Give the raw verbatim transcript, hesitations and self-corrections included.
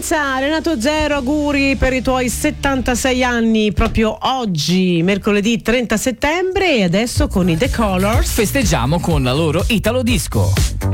Lorenza, Renato Zero, auguri per i tuoi settantasei anni proprio oggi, mercoledì trenta settembre, e adesso con i The Colors festeggiamo con la loro Italo Disco.